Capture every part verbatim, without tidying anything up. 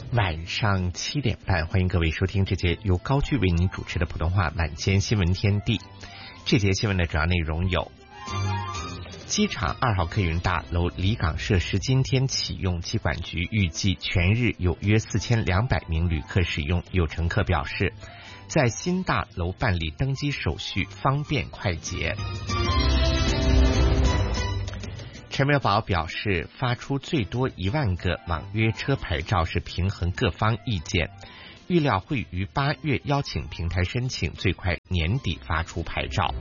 晚上七点半，欢迎各位收听这节由高居为您主持的普通话晚间新闻天地。这节新闻的主要内容有：机场二号客运大楼离港设施今天启用，机管局预计全日有约四千两百名旅客使用。有乘客表示，在新大楼办理登机手续方便快捷。陈妙宝表示，发出最多一万个网约车牌照是平衡各方意见，预料会于八月邀请平台申请，最快年底发出牌照。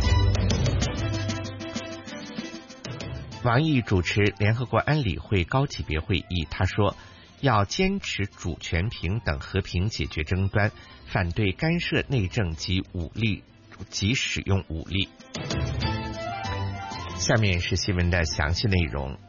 王毅主持联合国安理会高级别会议，他说要坚持主权平等和平解决争端，反对干涉内政及武力及使用武力。下面是新闻的详细内容。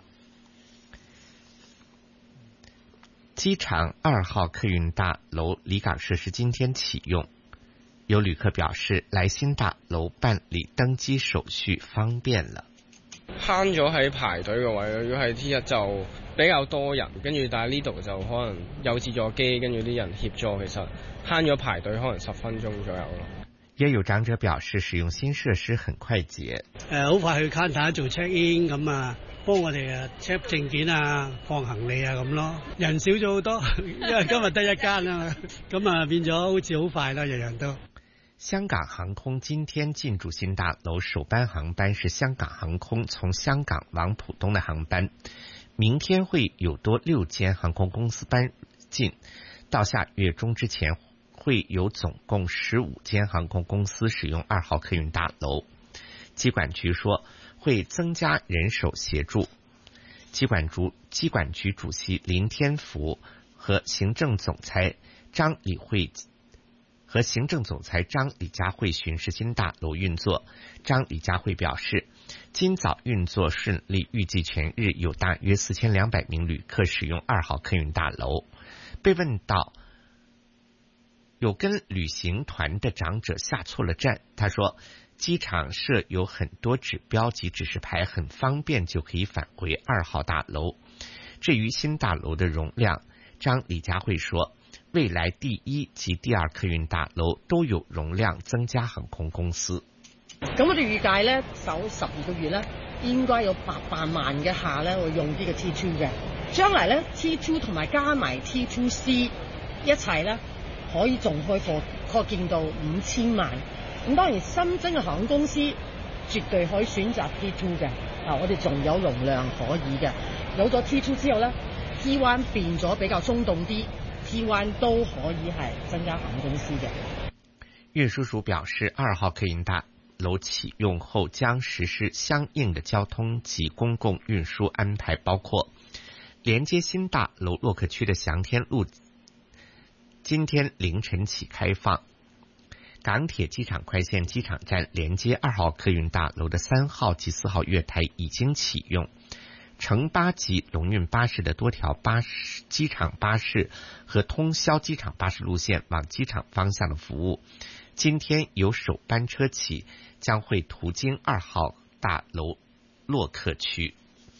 机场二号客运大楼离港设施今天启用，有旅客表示来新大樓辦理登機手續方便了。 慳咗喺排隊嘅位，如果係 T 一就比較多人，跟住但係呢度就可能有自助機，跟住啲人協助，其實慳咗排隊可能十分鐘左右咯。 也有長者表示使用新設施很快捷， 誒好快去 counter 做 check in 咁啊，幫我哋啊 check 證件啊、放行李啊咁咯。人少咗好多，因為今日得一間啊嘛，咁啊變咗好似好快啦，人人都。 香港航空今天進駐新大樓，首班航班是香港航空從香港往浦東的航班，明天會有多六間航空公司搬進，到下月中之前會有總共十五間航空公司使用二號客運大樓。機管局說會增加人手協助。機管局機管局主席林天福和行政總裁張李慧和行政總裁張李家慧巡視新大樓運作。張李家慧表示，今早運作順利，預計全日有大約四千兩百名旅客使用二號客運大樓。被問到有跟旅行團的長者下錯了站，他說機場設有很多指標及指示牌，很方便就可以返回二號大樓。至於新大樓的容量，張李家慧說未來第一及第二客運大樓都有容量增加航空公司。 咁我哋預計咧，首十二個月咧，應該有八百萬嘅客咧會用呢個 T 二 嘅。將來咧 T 二 同埋加埋 T 二 C 一齊咧，可以仲開貨擴建到五千萬。咁當然新增嘅航空公司絕對可以選擇 T 二 嘅。啊，我哋仲有容量可以嘅。有咗 T 二 之後咧 ，T 一 變咗比較鬆動啲。T 一 都可以係增加航空公司嘅。 運輸署表示，二號客運大樓啟用後將實施相應的交通及公共運輸安排，包括連接新大樓洛克區的祥天路今天凌晨起開放，港鐵機場快線機場站連接二號客運大樓的三號及四號月台已經啟用，城巴及龍運巴士的多條巴士、機場巴士和通宵機場巴士路線往機場方向的服務，今天由首班車起將會途經二號大樓洛克區。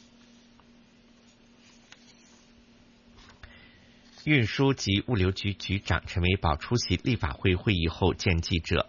運輸及物流局局長陳維寶出席立法會會議後見記者，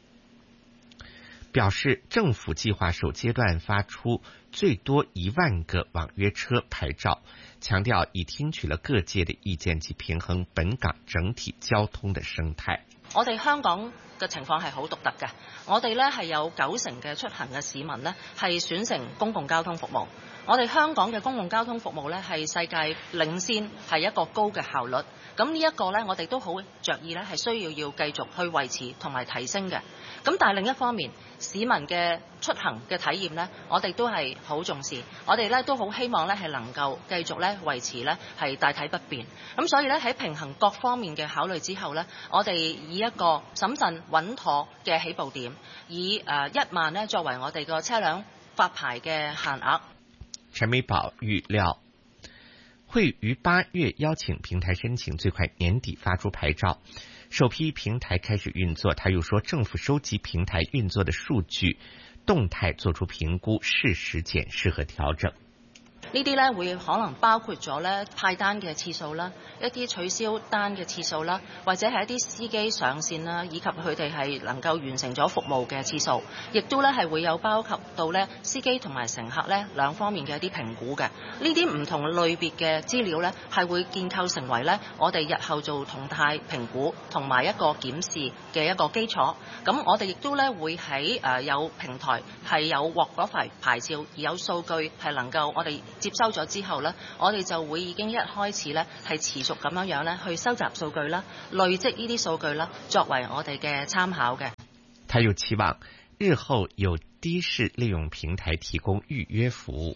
表示政府計劃首階段發出最多一萬個網約車牌照，強調已聽取了各界的意見及平衡本港整體交通的生態。 我哋香港嘅情況係好獨特嘅，我哋呢係有九成嘅出行嘅市民呢係選乘公共交通服務。我哋香港嘅公共交通服務呢係世界領先，係一個高嘅效率。咁呢一個呢，我哋都好着意呢係需要要繼續去維持同埋提升嘅。咁但係另一方面，市民嘅出行嘅體驗呢，我哋都係好重視。我哋呢都好希望呢係能夠繼續呢維持呢係大體不變。咁所以呢，喺平衡各方面嘅考慮之後呢，我哋以一個審慎穩妥嘅起步點，以誒一萬呢作為我哋個車輛發牌嘅限額。 陳美寶預料會於八月邀請平台申請，最快年底發出牌照。首批平台開始運作，他又說政府收集平台運作的數據，動態做出評估，適時檢視和調整。 呢呢啲咧會可能包括咗咧派單嘅次數啦，一啲取消單嘅次數啦，或者係一啲司機上線啦，以及佢哋係能夠完成咗服務嘅次數，亦都咧係會有包及到咧司機同埋乘客咧兩方面嘅一啲評估嘅。呢啲唔同類別嘅資料咧係會建構成為咧我哋日後做動態評估同埋一個檢視嘅一個基礎。咁我哋亦都咧會喺誒有平台係有獲嗰塊牌照而有數據係能夠我哋接收咗之後咧，我哋就會已經一開始咧係持續咁樣樣咧去收集數據啦，累積呢啲數據啦，作為我哋嘅參考嘅。 他又期望日後有的士利用平台提供預約服務。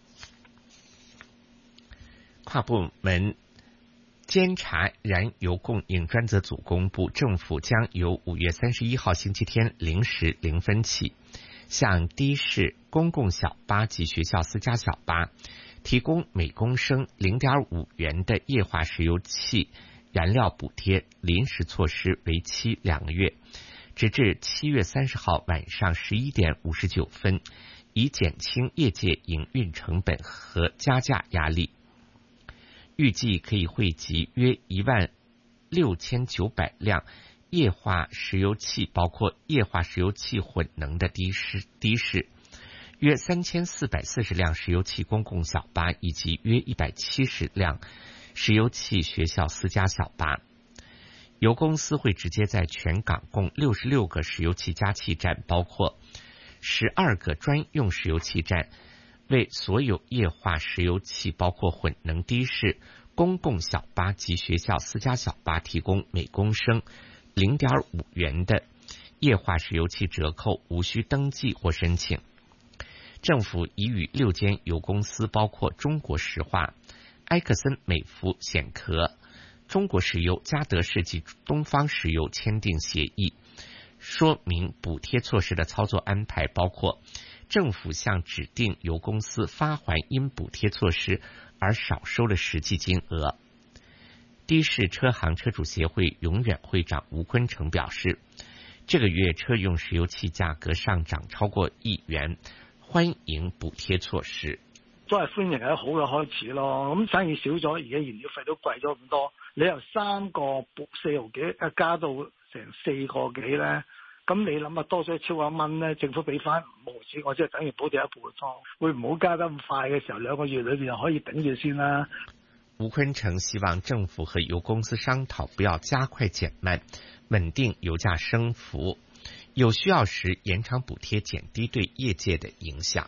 跨部門監察燃油供應專責組公布，政府將由五月三十一號星期天零時零分起，向的士、公共小巴及學校私家小巴提供每公升零點五元的液化石油氣燃料補貼臨時措施，為期兩個月，直至七月三十號晚上十一點五十九分，以減輕業界營運成本和加價壓力。預計可以惠及約一萬六千九百輛液化石油氣，包括液化石油氣混能的的士、的士，約三千四百四十輛石油氣公共小巴，以及約一百七十輛石油氣學校私家小巴。油公司會直接在全港共六十六個石油氣加氣站，包括十二個專用石油氣站，為所有液化石油氣包括混能的士、公共小巴及學校私家小巴提供每公升零點五元的液化石油氣折扣，無需登記或申請。政府已與六間油公司，包括中國石化、埃克森美孚蜆殼、中國石油、嘉德士及東方石油簽訂協議，說明補貼措施的操作安排，包括政府向指定油公司發還因補貼措施而少收的實際金額。的士車行車主協會永遠會長吳坤成表示，這個月車用石油氣價格上漲超過一元，歡迎補貼措施。 都係歡迎係好嘅開始咯。咁生意少咗，而家燃料費都貴咗咁多，你由三個四毫幾一加到成四個幾咧，咁你諗下多咗超過一蚊咧，政府俾翻五毫紙，我即係等於補貼一半倉，會唔好加得咁快嘅時候，兩個月裏邊就可以頂住先啦。 吳坤成希望政府和油公司商討，不要加快減慢，穩定油價升幅，有需要時延長補貼，減低對業界的影響。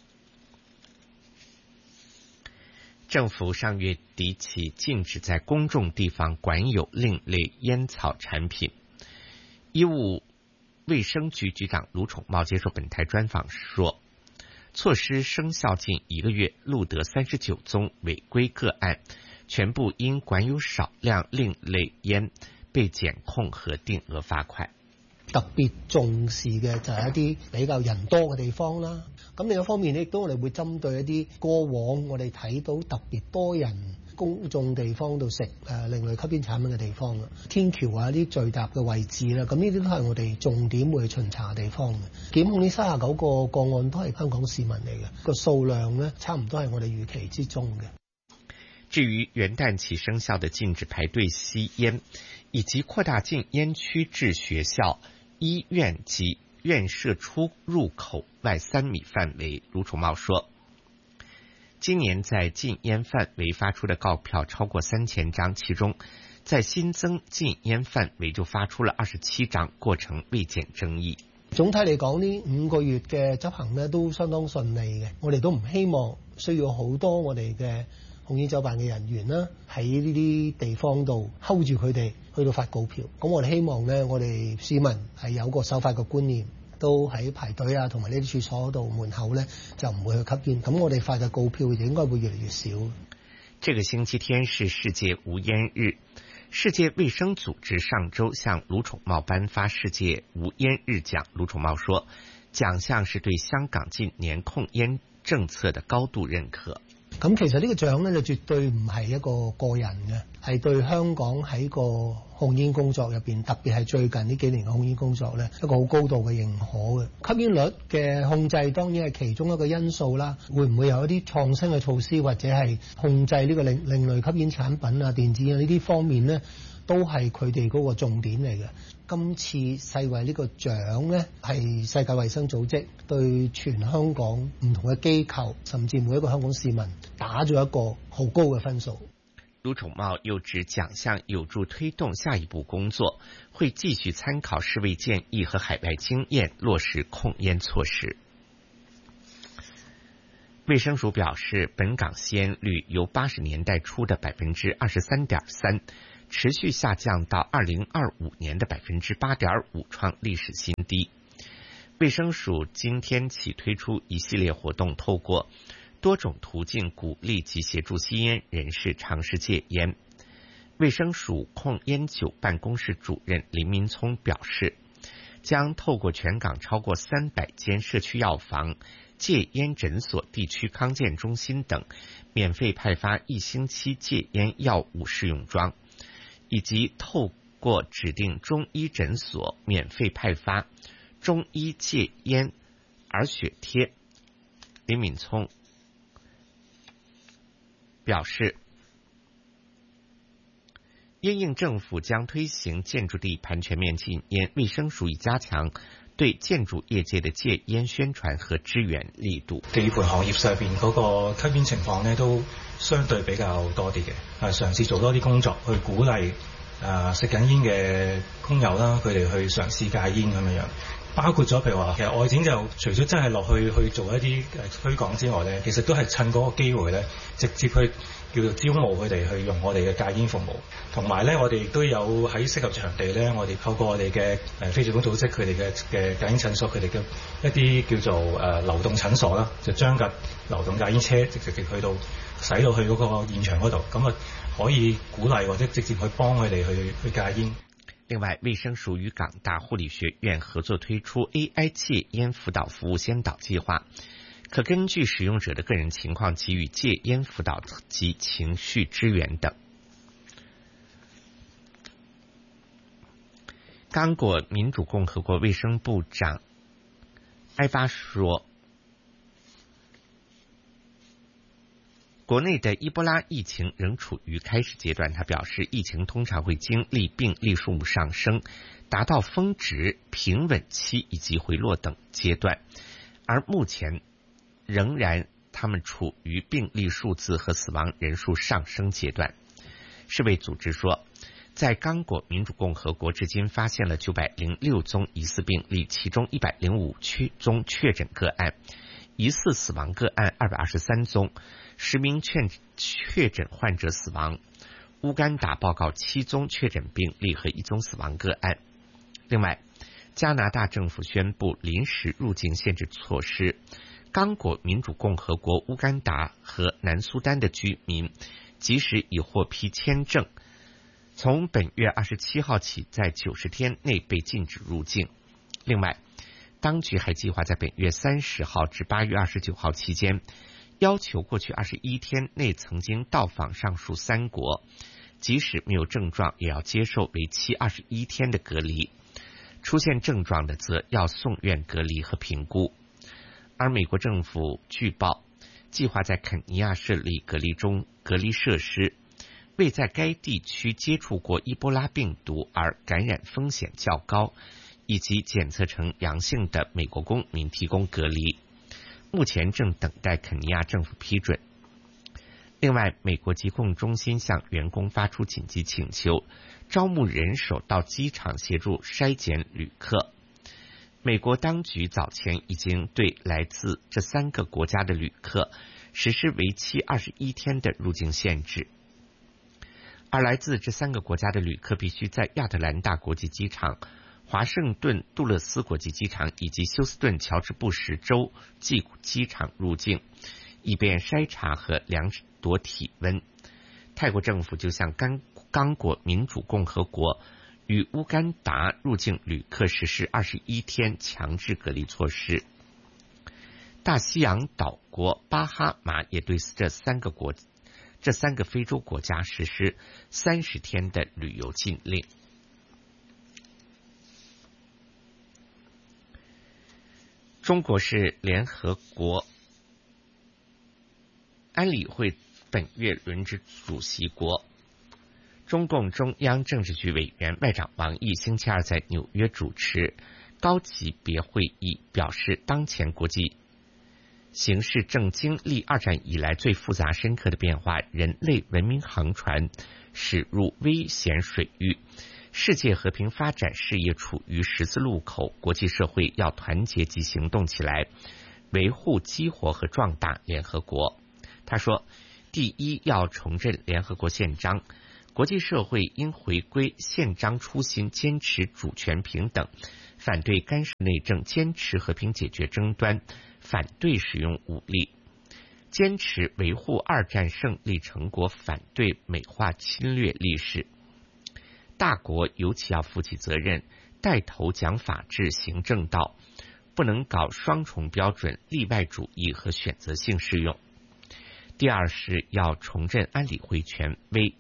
政府上月底起禁止在公眾地方管有另類煙草產品。醫務衛生局局長盧寵茂接受本台專訪說，措施生效近一個月，錄得三十九宗違規個案，全部因管有少量另類煙被檢控和定額罰款。 特別重視嘅就係一啲比較人多嘅地方啦。咁另一方面咧，亦都我哋會針對一啲過往我哋睇到特別多人公眾地方度食誒另類吸煙產品嘅地方啦，天橋啊啲聚集嘅位置啦，咁呢啲都係我哋重點會巡查嘅地方嘅。檢控呢三十九個個案都係香港市民嚟嘅，個數量咧差唔多係我哋預期之中嘅。 至於元旦起生效的禁止排隊吸煙，以及擴大禁煙區至學校、醫院及院舍出入口外三米範圍，盧寵茂說，今年在禁煙範圍發出的告票超過三千張，其中在新增禁煙範圍就發出了二十七張，過程未見爭議。 總體嚟講，呢五個月嘅執行呢都相當順利嘅，我哋都唔希望需要好多我哋嘅控煙酒辦嘅人員啦，喺呢啲地方度 hold 住佢哋去到發告票。咁我哋希望呢，我哋市民係有個守法嘅觀念，都喺排隊啊，同埋呢啲處所度門口呢，就唔會去吸煙。咁我哋發嘅告票應該會越嚟越少。 這個星期天是世界無煙日，世界衛生組織上周向盧寵茂頒發世界無煙日獎。盧寵茂說，獎項是對香港近年控煙政策的高度認可。 咁其實呢個獎呢，就絕對唔係一個個人嘅，係對香港喺個控煙工作入邊，特別係最近呢幾年嘅控煙工作咧，一個好高度嘅認可嘅。吸煙率嘅控制當然係其中一個因素啦。會唔會有一啲創新嘅措施，或者係控制呢個另另類吸煙產品啊、電子煙呢啲方面呢，都係佢哋嗰個重點嚟嘅。今次世衛呢個獎呢，係世界衛生組織對全香港唔同嘅機構，甚至每一個香港市民打咗一個好高嘅分數。 盧寵茂又指獎項有助推動下一步工作，會繼續參考世衛建議和海外經驗，落實控煙措施。衛生署表示，本港吸煙率由八十年代初的百分之二十三點三，持續下降到二零二五年的百分之八點五，創歷史新低。衛生署今天起推出一系列活動，透過多種途徑鼓勵及協助吸煙人士嘗試戒煙。衛生署控煙酒辦公室主任林明聰表示，將透過全港超過三百間社區藥房、戒煙診所、地區康健中心等，免費派發一星期戒煙藥物試用裝，以及透過指定中醫診所免費派發中醫戒煙耳血貼。林敏聰表示，因應政府將推行建築地盤全面禁煙，衛生署已加強對建築業界的戒煙宣傳和支援力度。 地盤行業上邊嗰個吸煙情況呢，都相對比較多啲嘅，係嘗試做多啲工作去鼓勵誒食緊煙嘅工友啦，佢哋去嘗試戒煙咁樣樣。包括咗譬如話，其實外展就除咗真係落去去做一啲誒推廣之外咧，其實都係趁嗰個機會咧，直接去叫做招募佢哋去用我哋嘅戒煙服務。同埋咧，我哋亦都有喺適合場地咧，我哋透過我哋嘅誒非政府組織佢哋嘅嘅戒煙診所，佢哋嘅一啲叫做誒、呃、流動診所啦，就將架流動戒煙車直直直去到駛到去嗰個現場嗰度，咁啊可以鼓勵或者直接去幫佢哋去去戒煙。 另外，衛生署與港大護理學院合作推出 A I 戒煙輔導服務先導計劃，可根據使用者的個人情況給予戒煙輔導及情緒支援等。剛果民主共和國衛生部長埃巴說，國內的伊波拉疫情仍處於開始階段，他表示，疫情通常會經歷病例數目上升，達到峰值、平穩期以及回落等階段，而目前仍然他們處於病例數字和死亡人數上升階段。世衛組織說，在剛果民主共和國至今發現了九百零六宗疑似病例，其中一百零五宗確診個案，疑似死亡個案二百二十三宗，十名確確診患者死亡。烏干達報告七宗確診病例和一宗死亡個案。另外，加拿大政府宣布臨時入境限制措施，剛果民主共和國、烏干達和南蘇丹的居民，即使已獲批簽證，從本月二十七號起，在九十天內被禁止入境。另外，當局還計劃在本月三十號至八月二十九號期間，要求過去二十一天內曾經到訪上述三國，即使沒有症狀，也要接受為期二十一天的隔離。出現症狀的，則要送院隔離和評估。而美國政府據報計劃在肯尼亞設立隔離中隔離設施，為在該地區接觸過伊波拉病毒而感染風險較高，以及檢測成陽性的美國公民提供隔離，目前正等待肯尼亞政府批准。另外，美國疾控中心向員工發出緊急請求，招募人手到機場協助篩檢旅客。美國當局早前已經對來自這三個國家的旅客實施為期二十一天的入境限制，而來自這三個國家的旅客必須在亞特蘭大國際機場、華盛頓杜勒斯國際機場以及休斯頓喬治布什州際機場入境，以便篩查和量度體溫。泰國政府就向剛剛果民主共和國與烏干達入境旅客實施二十一天強制隔離措施。大西洋島國巴哈馬也對這三個國這三個非洲國家實施三十天的旅遊禁令。 中国是联合国安理会本月轮值主席国。中共中央政治局委员外长王毅星期二在纽约主持高级别会议，表示当前国际形势正经历二战以来最复杂深刻的变化，人类文明航船驶入危险水域，世界和平发展事业处于十字路口，国际社会要团结及行动起来，维护、激活和壮大联合国。他说，第一，要重振联合国宪章，国际社会应回归宪章初心，坚持主权平等，反对干涉内政，坚持和平解决争端，反对使用武力，坚持维护二战胜利成果，反对美化侵略历史。大国尤其要负起责任，带头讲法治、行正道，不能搞双重标准、例外主义和选择性适用。第二是要重振安理会权威，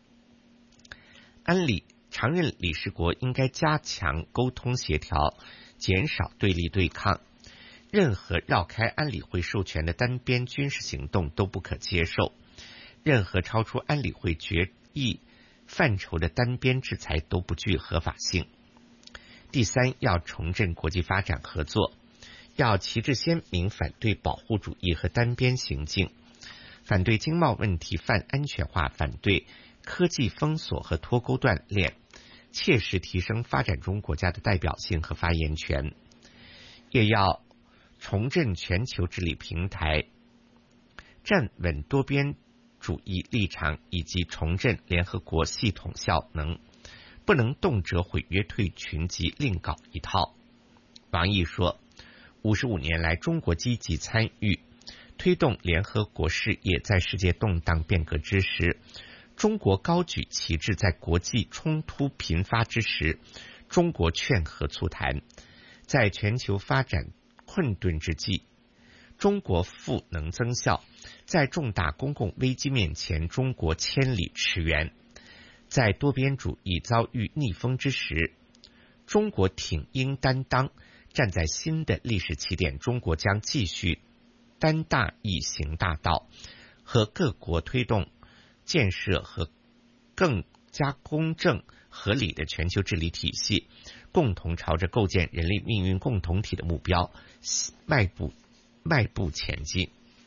安理常任理事国应该加强沟通协调，减少对立对抗。任何绕开安理会授权的单边军事行动都不可接受，任何超出安理会决议范畴的单边制裁都不具合法性。第三，要重振国际发展合作，要旗帜鲜明反对保护主义和单边行径，反对经贸问题泛安全化，反对科技封锁和脱钩断链，切实提升发展中国家的代表性和发言权。也要重振全球治理平台，站稳多边主义立场，以及重振联合国系统效能，不能动辄毁约退群及另搞一套。王毅说，五十五年来，中国积极参与推动联合国事业，在世界动荡变革之时，中国高举旗帜；在国际冲突频发之时，中国劝和促谈；在全球发展困顿之际，中国赋能增效；在重大公共危机面前，中国千里驰援；在多边主义遭遇逆风之时，中国挺英担当。站在新的历史起点，中国将继续担大义行大道，和各国推动建设和更加公正合理的全球治理体系，共同朝着构建人类命运共同体的目标迈步迈步前进。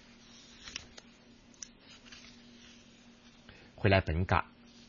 回来本港，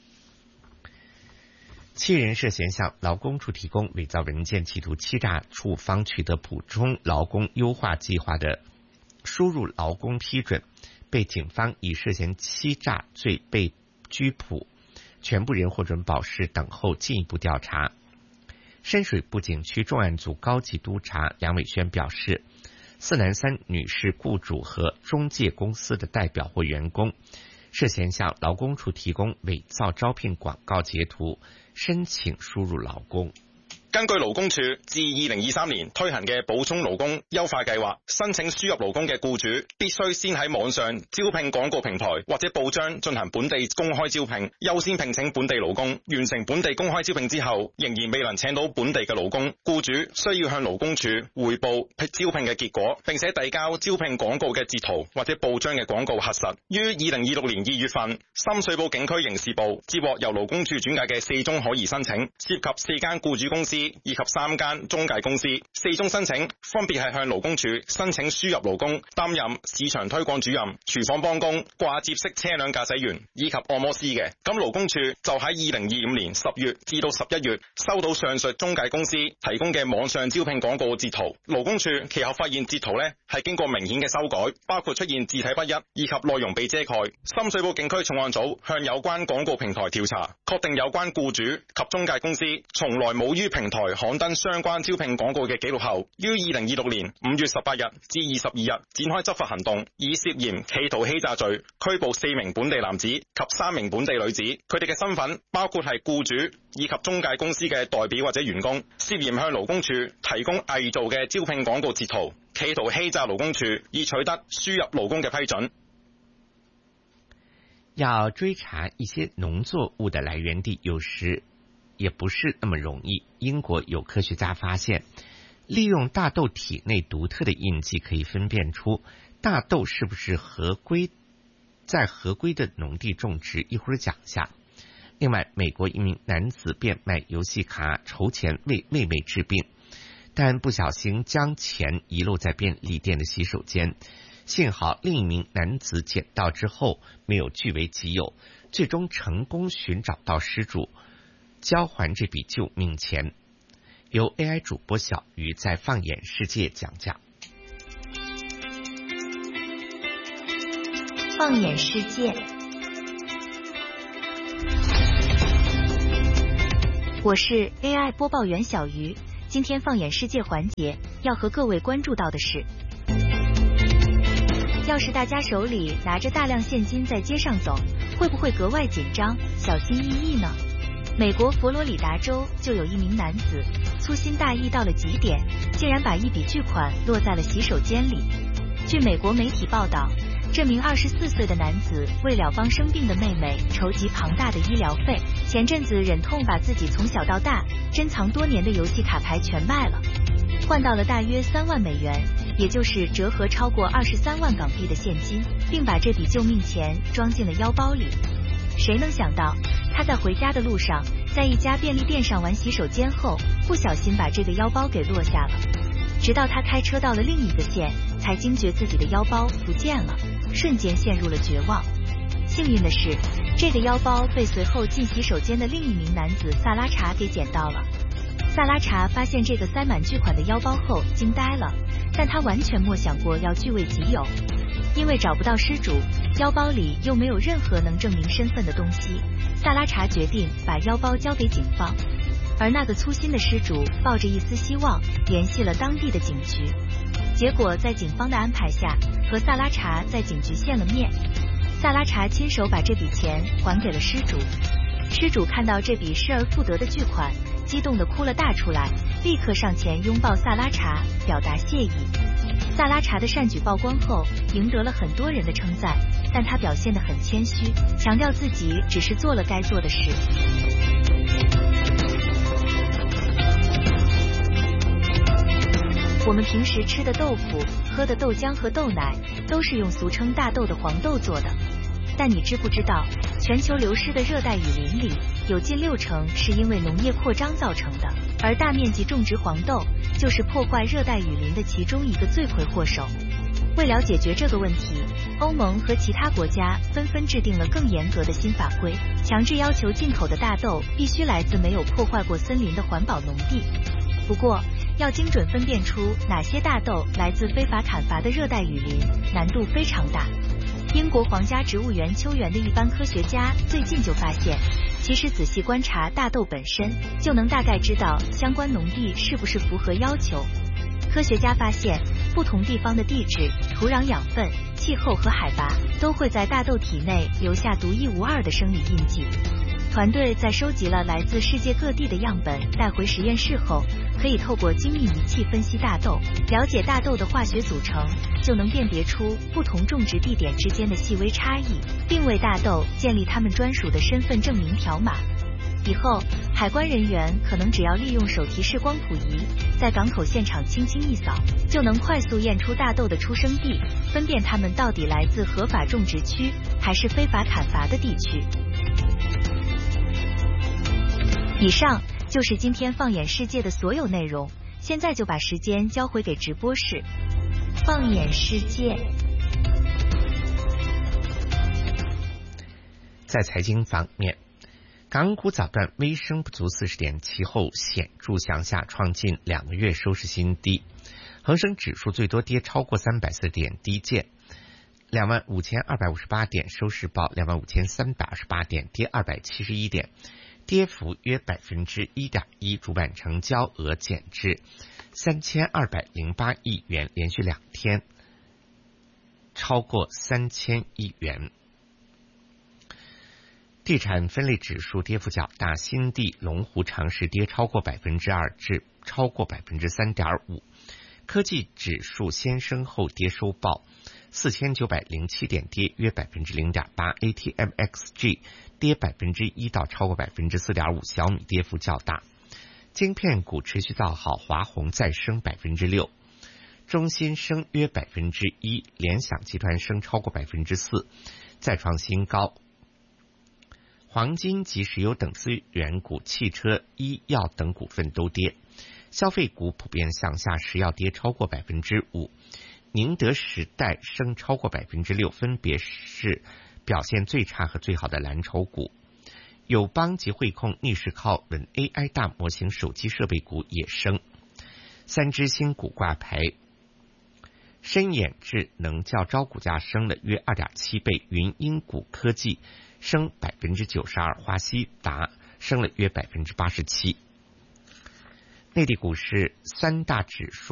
七人涉嫌向劳工处提供伪造文件，企图欺诈处方取得补充劳工优化计划的输入劳工批准，被警方以涉嫌欺诈罪被拘捕，全部人获准保释，等候进一步调查。深水埗警区重案组高级督察梁伟轩表示，四男三女是雇主和中介公司的代表或员工，涉嫌向劳工处提供伪造招聘广告截图，申請輸入勞工。 根據勞工處自二零二三年推行嘅補充勞工優化計劃，申請輸入勞工嘅僱主必須先喺網上招聘廣告平台或者報章進行本地公開招聘，優先聘請本地勞工。完成本地公開招聘之後，仍然未能請到本地嘅勞工，僱主需要向勞工處匯報招聘嘅結果，並且遞交招聘廣告嘅截圖或者報章嘅廣告核實。於二零二六年二月份，深水埗警區刑事部接獲由勞工處轉介嘅四宗可疑申請，涉及四間僱主公司以及三間中介公司。四宗申請分別係向勞工處申請輸入勞工，擔任市場推廣主任、廚房幫工、掛接式車輛駕駛員以及按摩師嘅。咁勞工處就喺二零二五年十月至到十一月收到上述中介公司提供嘅網上招聘廣告截圖，勞工處其後發現截圖呢係經過明顯嘅修改，包括出現字體不一以及內容被遮蓋。深水埗警區重案組向有關廣告平台調查，確定有關僱主及中介公司從來冇於平台刊登相關招聘廣告嘅記錄後，於二零二六年五月十八日至二十二日展開執法行動，以涉嫌企圖欺詐罪拘捕四名本地男子及三名本地女子，佢哋嘅身份包括係僱主以及中介公司嘅代表或者員工，涉嫌向勞工處提供偽造嘅招聘廣告截圖，企圖欺詐勞工處以取得輸入勞工嘅批准。 要追查一些農作物的來源地，有時也不是那麼容易。英國有科學家發現， 利用大豆体内独特的印记，可以分辨出大豆是不是合规在合规的农地种植，一会儿讲下。另外，美国一名男子变卖游戏卡筹钱为妹妹治病，但不小心将钱遗漏在便利店的洗手间，幸好另一名男子捡到之后没有据为己有，最终成功寻找到失主，交还这笔救命钱。由 A I 主播小鱼在放眼世界讲讲。 放眼世界，我是 A I 播报员小鱼。今天放眼世界环节要和各位关注到的是，要是大家手里拿着大量现金在街上走，会不会格外紧张、小心翼翼呢？美国佛罗里达州就有一名男子粗心大意到了极点，竟然把一笔巨款落在了洗手间里。据美国媒体报道，这名二十四岁的男子为了帮生病的妹妹筹集庞大的医疗费，前阵子忍痛把自己从小到大珍藏多年的游戏卡牌全卖了，换到了大约三万美元，也就是折合超过二十三万港币的现金，并把这笔救命钱装进了腰包里。谁能想到，他在回家的路上，在一家便利店上玩洗手间后，不小心把这个腰包给落下了。直到他开车到了另一个县，才惊觉自己的腰包不见了，瞬间陷入了绝望。幸运的是，这个腰包被随后进洗手间的另一名男子萨拉查给捡到了。萨拉查发现这个塞满巨款的腰包后惊呆了，但他完全没想过要据为己有。因为找不到失主，腰包里又没有任何能证明身份的东西，萨拉查决定把腰包交给警方。而那个粗心的失主抱着一丝希望，联系了当地的警局。结果在警方的安排下，和萨拉查在警局见了面。萨拉查亲手把这笔钱还给了失主。失主看到这笔失而复得的巨款，激动地哭了大出来，立刻上前拥抱萨拉查，表达谢意。萨拉查的善举曝光后，赢得了很多人的称赞，但他表现得很谦虚，强调自己只是做了该做的事。我们平时吃的豆腐、喝的豆浆和豆奶，都是用俗称大豆的黄豆做的。但你知不知道，全球流失的热带雨林里，有近六成是因为农业扩张造成的，而大面积种植黄豆就是破坏热带雨林的其中一个罪魁祸首。为了解决这个问题，欧盟和其他国家纷纷制定了更严格的新法规，强制要求进口的大豆必须来自没有破坏过森林的环保农地。不过，要精准分辨出哪些大豆来自非法砍伐的热带雨林，难度非常大。英国皇家植物园秋园的一班科学家最近就发现，其实仔细观察大豆本身，就能大概知道相关农地是不是符合要求。科学家发现，不同地方的地质、土壤养分、气候和海拔都会在大豆体内留下独一无二的生理印记。团队在收集了来自世界各地的样本带回实验室后，可以透过精密仪器分析大豆，了解大豆的化学组成，就能辨别出不同种植地点之间的细微差异，并为大豆建立它们专属的身份证明条码。以后，海关人员可能只要利用手提式光谱仪，在港口现场轻轻一扫，就能快速验出大豆的出生地，分辨它们到底来自合法种植区还是非法砍伐的地区。以上就是今天放眼世界的所有内容，现在就把时间交回给直播室。放眼世界。 在财经方面，港股早段微升不足四十点，其后显著向下，创近两个月收市新低。恒生指数最多跌超过三百四十点，低见两万五千二百五十八点，收市报两万五千三百二十八点，跌二百七十一点。跌幅约百分之一点一，主板成交额减至三千二百零八亿元，连续两天超过三千亿元。地产分类指数跌幅较大，新地、龙湖、长实跌超过百分之二至超过百分之三点五。科技指数先升后跌，收报四千九百零七点，跌约百分之零点八。A T M X G 跌百分之一到超过百分之四点五，小米跌幅较大。 晶片股持续造好，华虹再升百分之六，中芯升约百分之一，联想集团升超过百分之四，再创新高。黄金及石油等资源股、汽车、医药等股份都跌，消费股普遍向下，石药跌超过百分之五，宁德时代升超过百分之六，分别是表现最差和最好的蓝筹股。友邦及汇控逆势靠稳 A I 大模型手机设备股也升，三只新股挂牌。深眼智能较招股价升了约 二点七倍，云英股科技升百分之九十二，华西达升了约百分之八十七。内地股市三大指数